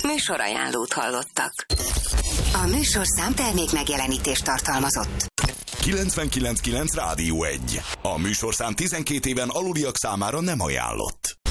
Műsorajánlót hallottak. A műsorszám termék megjelenítést tartalmazott. 99.9 Rádió 1. A műsorszám 12 éven aluliak számára nem ajánlott.